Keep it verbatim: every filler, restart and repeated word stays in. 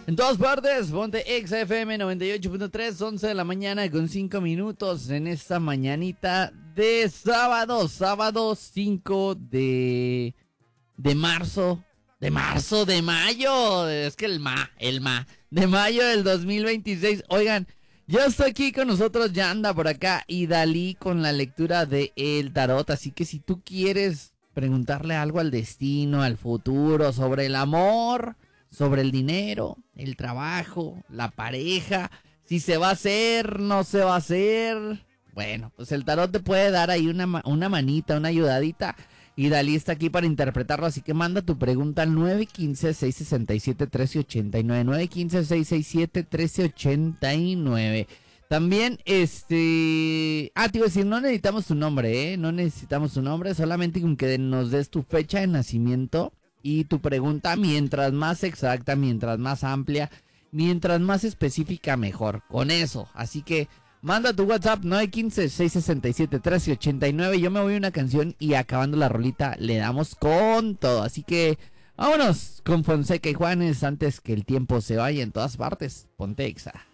En todas partes, ponte Exa F M noventa y ocho punto tres, once de la mañana con cinco minutos en esta mañanita de sábado, sábado cinco de, de marzo, de marzo, de mayo, es que el ma, el ma, de mayo del dos mil veintiséis. Oigan, ya está aquí con nosotros, ya anda por acá y Dalí con la lectura de el tarot, así que si tú quieres preguntarle algo al destino, al futuro, sobre el amor, sobre el dinero, el trabajo, la pareja, si se va a hacer, no se va a hacer. Bueno, pues el tarot te puede dar ahí una, una manita, una ayudadita. Y Dalí está aquí para interpretarlo, así que manda tu pregunta al nueve uno cinco, seis seis siete, uno tres ocho nueve, nueve uno cinco, seis seis siete, uno tres ocho nueve. También, este... Ah, te iba a decir, no necesitamos tu nombre, ¿eh? No necesitamos tu nombre, solamente con que nos des tu fecha de nacimiento. Y tu pregunta, mientras más exacta, mientras más amplia, mientras más específica, mejor. Con eso. Así que manda tu WhatsApp nueve uno cinco, seis seis siete, uno tres ocho nueve. Yo me voy a una canción y acabando la rolita le damos con todo. Así que vámonos con Fonseca y Juanes antes que el tiempo se vaya en todas partes. Ponte Exa.